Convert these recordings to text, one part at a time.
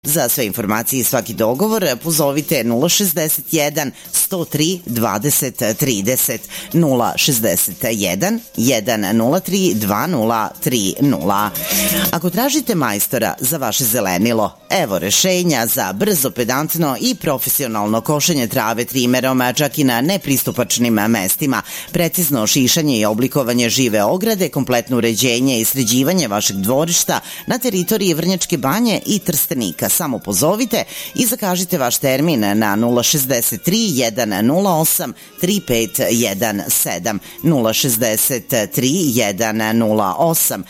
Za sve informacije i svaki dogovor pozovite 061 103 20 30 061 103 2030. Ako tražite majstora za vaše zelenilo, evo rešenja za brzo, pedantno i profesionalno košenje trave trimerom, čak i na nepristupačnim mestima, precizno šišanje i oblikovanje žive ograde, kompletno uređenje i sređivanje vašeg dvorišta na teritoriji Vrnjačke Banje i Trstenika. Samo pozovite i zakažite vaš termin na 063 108 3517 063 108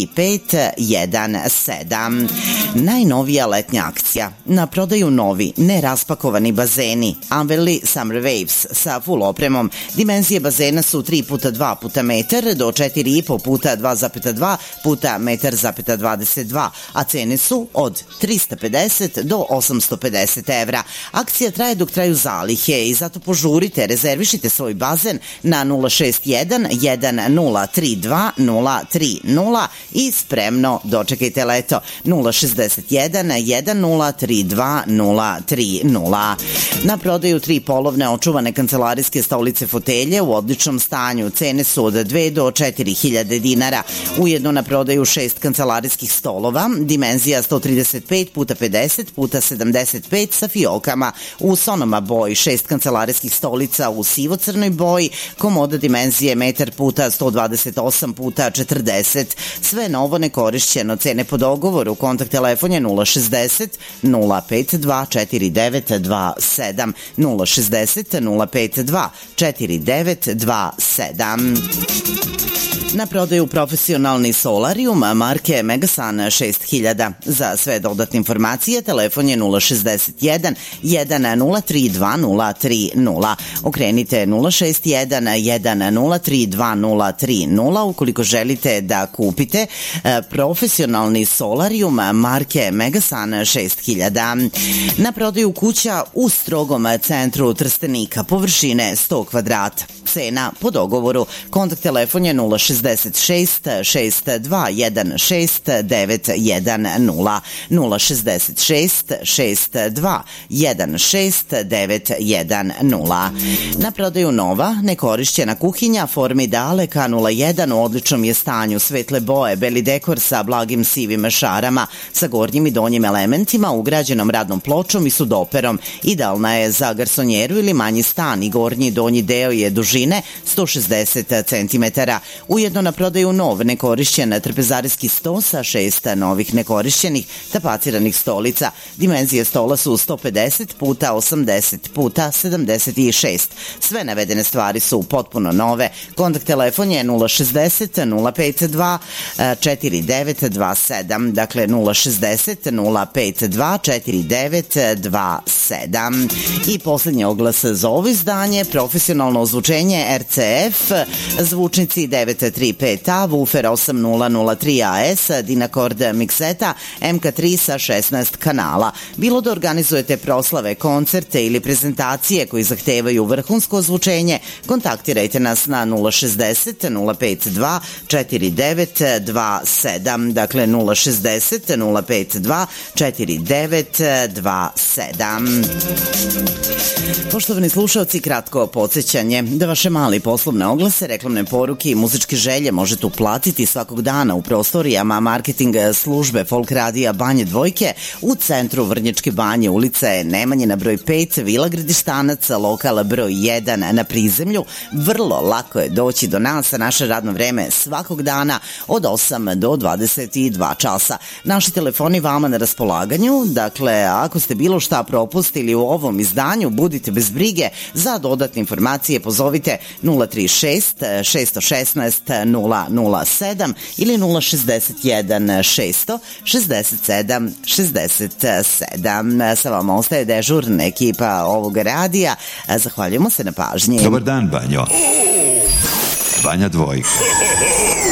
3517. Najnovija letnja akcija. Na prodaju novi, neraspakovani bazeni Amberley Summer Waves sa full opremom. Dimenzije bazena su 3x2 puta metar do 4,5 puta 2,2 puta 1,22 m, a cene su od 350 do 850 evra. Akcija traje dok traju zalihe i zato požurite, rezervišite svoj bazen na 061 1032 030 i spremno dočekajte leto. 061 1032 030. Na prodaju 3 polovne očuvane kancelarijske stolice fotelje u odličnom stanju. Cene su od 2 do 4.000 dinara. Ujedno na prodaju 6 kancelarijskih stolova, dimenzija 135 puta 50 puta 75 sa fiokama u sonoma boji, 6 kancelarijskih stolica u sivo-crnoj boji, komoda dimenzije 1 puta 128 puta 40. Sve novo nekorišćeno, cene po dogovoru, kontakt telefon je 060 052 4927 060 052 4927. Na prodaju profesionalni solarium marke Megasun 6000. Za sve dodatne informacije telefon je 061 103 2030. Okrenite 061 103 2030 ukoliko želite da kupite profesionalni solarium marke Megasun 6000. Na prodaju kuća u strogom centru Trstenika, površine 100 kvadrata. Cena po dogovoru. Kontakt telefon je 066 6216 910 066 6216 910. Na prodaju nova, nekorišćena kuhinja Formidale K01 u odličnom je stanju, svetle boje, beli dekor sa blagim sivim šarama, sa gornjim i donjim elementima, ugrađenom radnom pločom i sudoperom. Idealna je za garsonjeru ili manji stan i gornji i donji deo je dužine 160 cm. Ujedno na prodaju nov nekorišćen trpezarijski sto sa 6 novih nekorišćenih tapaciranih stolica. Dimenzije stola su 150 puta 80 puta 76. Sve navedene stvari su potpuno nove. Kontakt telefon je 060 052 4927. Dakle 060 052 4927. I poslednji oglas za ovo izdanje, profesionalno ozvučenje RCF, zvučnici 935A, Woofer 8003 AS, Dynacord mikseta MK3 sa 16 kanala. Bilo da organizujete proslave, koncerte ili prezentacije koji zahtevaju vrhunsko ozvučenje, kontaktirajte nas na 060 052 4927. Dakle 060 052 4927. Poštovani slušalci, kratko podsjećanje da vaše mali poslovne oglase, reklamne poruke i muzičke želje možete uplatiti svakog dana u prostorijama marketing službe Folk Radija Banje Dvojke u centru Vrnjačke Banje, ulica Nemanjina broj 5, Vila Gradištanac, lokal broj 1 na prizemlju. Vrlo lako je doći do nas, a naše radno vreme svakog dana od 8 do 22 časa. Naši telefoni vama na raspolaganju, dakle ako ste bilo šta propustili u ovom izdanju, budite bez brige. Za dodatne informacije pozovite 036 616 007 ili 061 667 67. Sa vama ostaje dežurna ekipa ovog radija. Zahvaljujemo se na pažnji. Dobar dan, Banjo. Banja Dvojka.